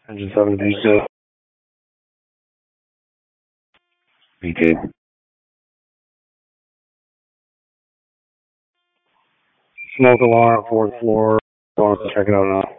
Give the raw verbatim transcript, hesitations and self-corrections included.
Engine seven V two. V two. Smoke alarm, fourth floor. Going to check it out now.